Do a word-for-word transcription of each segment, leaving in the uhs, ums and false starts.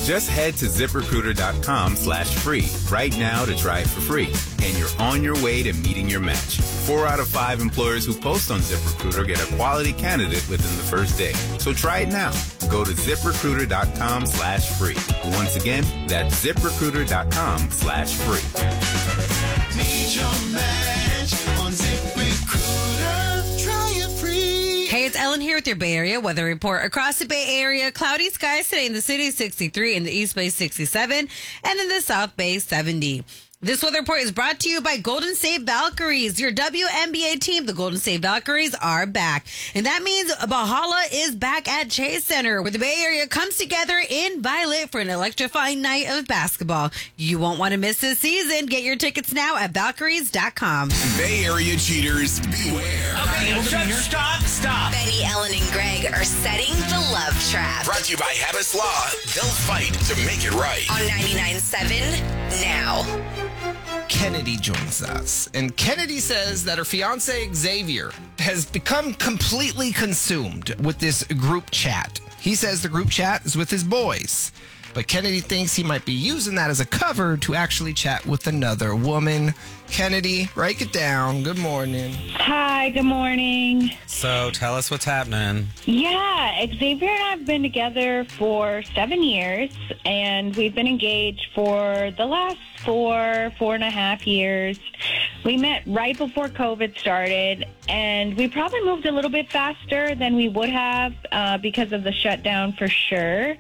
Just head to ZipRecruiter.com slash free right now to try it for free. And you're on your way to meeting your match. Four out of five employers who post on ZipRecruiter get a quality candidate within the first day. So try it now. Go to ZipRecruiter.com slash free. Once again, that's ZipRecruiter.com slash free. Meet your match on ZipRecruiter. Try it free. Hey, it's Ellen here with your Bay Area weather report. Across the Bay Area, cloudy skies today in the city, sixty-three, in the East Bay, sixty-seven, and in the South Bay, seventy. This weather report is brought to you by Golden State Valkyries, your W N B A team. The Golden State Valkyries are back. And that means Bahala is back at Chase Center, where the Bay Area comes together in violet for an electrifying night of basketball. You won't want to miss this season. Get your tickets now at Valkyries dot com. Bay Area cheaters, beware. Okay, stop, stop, stop. Betty, Ellen, and Greg are setting the love trap. Brought to you by Habits Law. They'll fight to make it right. On ninety-nine point seven now. Kennedy joins us, and Kennedy says that her fiance Xavier has become completely consumed with this group chat. He says the group chat is with his boys, but Kennedy thinks he might be using that as a cover to actually chat with another woman. Kennedy, write it down. Good morning. Hi, good morning. So tell us what's happening. Yeah, Xavier and I have been together for seven years, and we've been engaged for the last four, four and a half years. We met right before COVID started, and we probably moved a little bit faster than we would have uh, because of the shutdown for sure.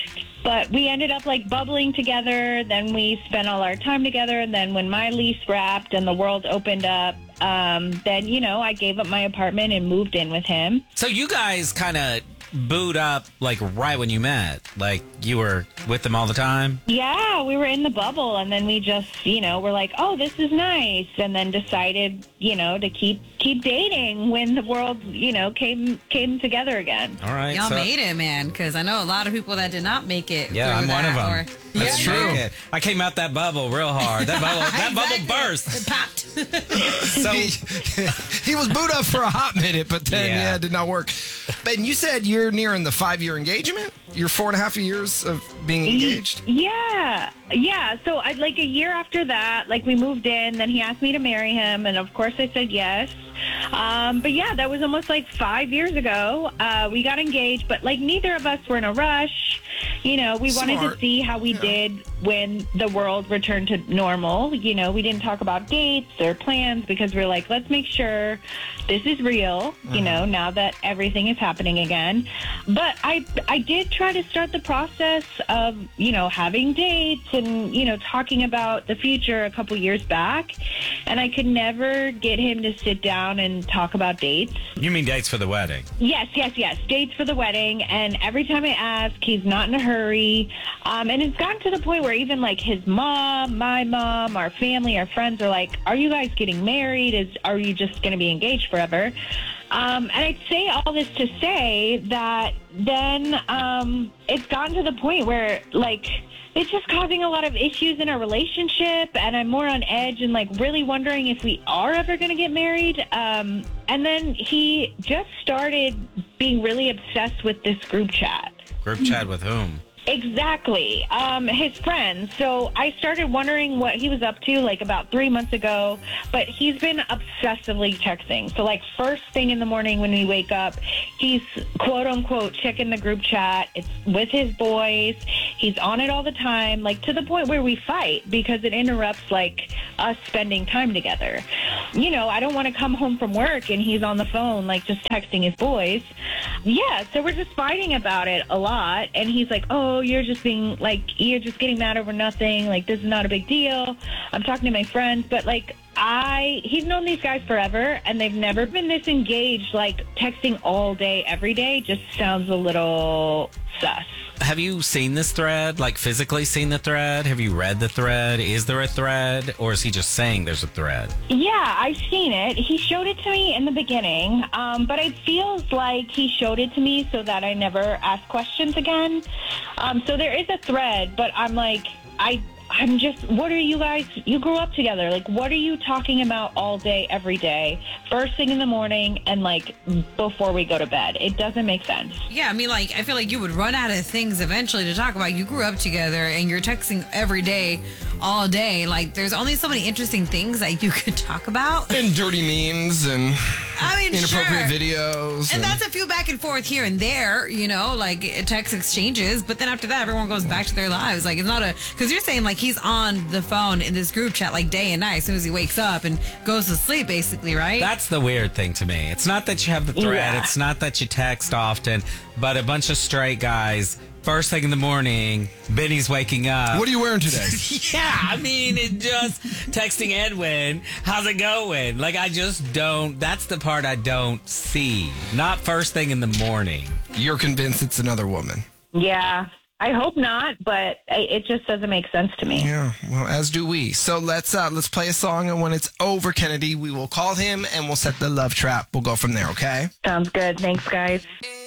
But we ended up like bubbling together. Then we spent all our time together. And then when my lease wrapped and the world opened up, um, then, you know, I gave up my apartment and moved in with him. So you guys kind of booed up like right when you met, like you were with them all the time? Yeah, we were in the bubble, and then we just, you know, we're like, oh, this is nice, and then decided, you know, to keep keep dating when the world, you know, came came together again. All right, Y'all so, made it, man, because I know a lot of people that did not make it. yeah, through I'm one of that, them. Or, That's yeah. true. I came out that bubble real hard. That bubble, that bubble Exactly. burst. It popped. So he, he was booed up for a hot minute, but then, yeah, Yeah. it did not work. Ben, you said you're nearing the five-year engagement? You're four and a half years of being engaged? Yeah, yeah. So I like a year after that, like we moved in, then he asked me to marry him, and of course I said yes. Um, but yeah, that was almost like five years ago. Uh, we got engaged, but like neither of us were in a rush. You know, we wanted Smart. to see how we Yeah. did when the world returned to normal. You know, we didn't talk about dates or plans because we we're like, let's make sure this is real, you know, now that everything is happening again. But I, I did try to start the process of, you know, having dates and, you know, talking about the future a couple years back. And I could never get him to sit down and talk about dates. you mean dates for the wedding? Yes, yes, yes. Dates for the wedding. And every time I ask, he's not in a hurry. Um, and it's gotten to the point where even like his mom, my mom, our family, our friends are like, are you guys getting married? Is Are you just going to be engaged forever? Um, and I'd say all this to say that then um, it's gotten to the point where like it's just causing a lot of issues in our relationship, and I'm more on edge and like really wondering if we are ever going to get married. Um, and then he just started being really obsessed with this group chat. Group chat with whom? Exactly. Um, his friends. So I started wondering what he was up to like about three months ago, but he's been obsessively texting. So like first thing in the morning when we wake up, he's quote unquote checking the group chat. It's with his boys. He's on it all the time, like to the point where we fight because it interrupts like us spending time together. You know, I don't want to come home from work and he's on the phone, like just texting his boys. Yeah. So we're just fighting about it a lot. And he's like, oh, you're just being like, you're just getting mad over nothing. Like, this is not a big deal. I'm talking to my friends, but like, I, he's known these guys forever and they've never been this engaged. Like texting all day, every day just sounds a little sus. Have you seen this thread? Like physically seen the thread? Have you read the thread? Is there a thread? Or is he just saying there's a thread? Yeah, I've seen it. He showed it to me in the beginning, um, but it feels like he showed it to me so that I never ask questions again. Um, so there is a thread, but I'm like, I I'm just, what are you guys, you grew up together. Like, what are you talking about all day, every day, first thing in the morning and like before we go to bed? It doesn't make sense. Yeah, I mean, like, I feel like you would run out of things eventually to talk about. You grew up together and you're texting every day, all day. Like, there's only so many interesting things that you could talk about. And dirty memes and I mean, inappropriate sure. videos. And that's a few back and forth here and there, you know, like text exchanges. But then after that, everyone goes back to their lives. Like, it's not a, because you're saying like he's on the phone in this group chat like day and night as soon as he wakes up and goes to sleep, basically, right? That's the weird thing to me. It's not that you have the thread, Yeah. it's not that you text often, but a bunch of straight guys, first thing in the morning, Benny's waking up. What are you wearing today? Yeah, I mean, it just texting Edwin, how's it going? Like, I just don't, that's the part I don't see. Not first thing in the morning. You're convinced it's another woman. Yeah. I hope not, but I- it just doesn't make sense to me. Yeah, well, as do we. So let's uh, let's play a song, and when it's over, Kennedy, we will call him and we'll set the love trap. We'll go from there, okay? Sounds good. Thanks, guys.